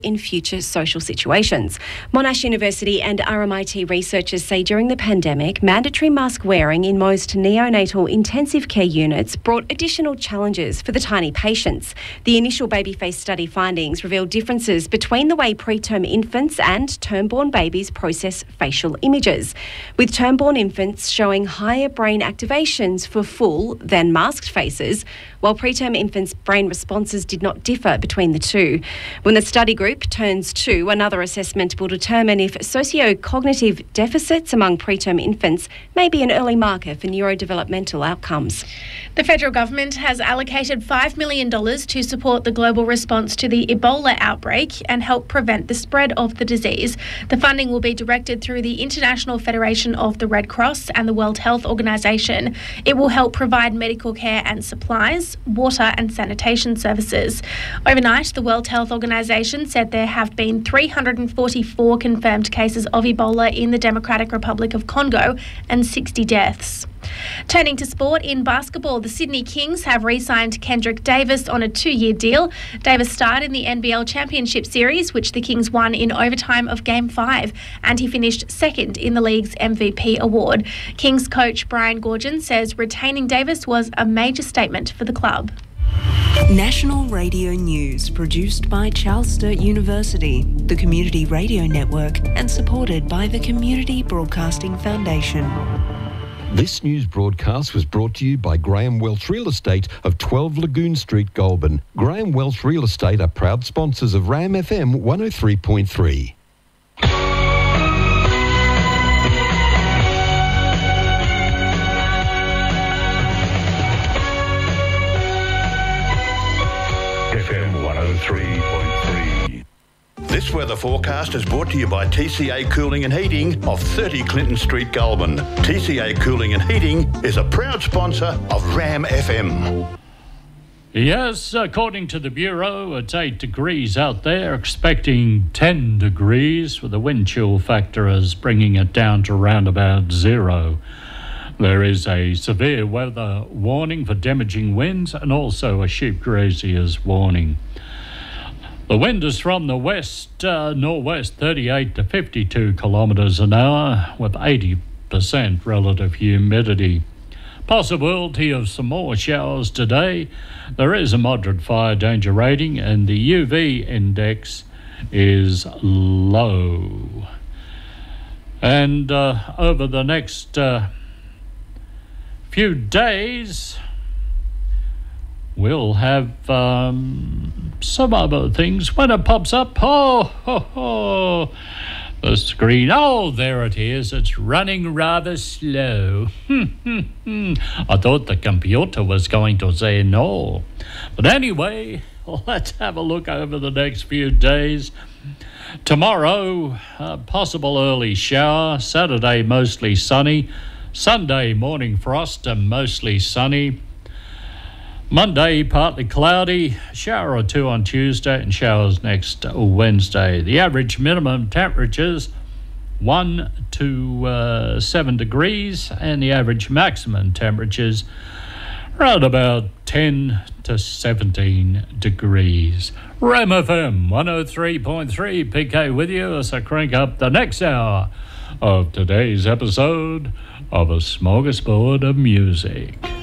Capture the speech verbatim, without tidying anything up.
in future social situations. Monash University and R M I T researchers say during the pandemic, mandatory mask wearing in most neonatal intensive care units brought additional challenges for the tiny patients. The initial baby face study findings revealed differences between the way preterm infants and term-born babies process facial images, with term-born infants showing higher brain activations for full than masked faces, while preterm infants' brain responses did not differ between the two. When the study group turns to another assessment will determine if socio-cognitive deficits among preterm infants may be an early marker for neurodevelopmental outcomes. The federal government has allocated five million dollars to support the global response to the Ebola outbreak and help prevent the spread of the disease. The funding will be directed through the International Federation of the Red Cross and the World Health Organization. It will help provide medical care and supplies, water and sanitation services. Overnight, the World Health Organization said there have been three hundred forty-four confirmed cases of Ebola in the Democratic Republic of Congo and sixty deaths. Turning to sport, in basketball, the Sydney Kings have re-signed Kendrick Davis on a two-year deal. Davis starred in the N B L Championship Series, which the Kings won in overtime of Game five, and he finished second in the league's M V P award. Kings coach Brian Goorjian says retaining Davis was a major statement for the club. National Radio News, produced by Charles Sturt University, the Community Radio Network, and supported by the Community Broadcasting Foundation. This news broadcast was brought to you by Graham Welch Real Estate of twelve Lagoon Street, Goulburn. Graham Welch Real Estate are proud sponsors of RAM F M one oh three point three. F M one oh three point three. This weather forecast is brought to you by T C A Cooling and Heating of thirty Clinton Street, Goulburn. T C A Cooling and Heating is a proud sponsor of RAM F M. Yes, according to the Bureau, it's eight degrees out there, expecting ten degrees, with the wind chill factor as bringing it down to around about zero. There is a severe weather warning for damaging winds and also a sheep grazier's warning. The wind is from the west, uh, northwest, thirty-eight to fifty-two kilometres an hour with eighty percent relative humidity. Possibility of some more showers today. There is a moderate fire danger rating and the U V index is low. And uh, over the next uh, few days, we'll have um, some other things. When it pops up, oh, ho, ho, the screen, oh, there it is. It's running rather slow. I thought the computer was going to say no. But anyway, let's have a look over the next few days. Tomorrow, a possible early shower. Saturday, mostly sunny. Sunday, morning frost and mostly sunny. Monday, partly cloudy, shower or two on Tuesday and showers next Wednesday. The average minimum temperatures, one to uh, seven degrees, and the average maximum temperatures around about ten to seventeen degrees. RAM F M one oh three point three, P K with you as I crank up the next hour of today's episode of A Smorgasbord of Music.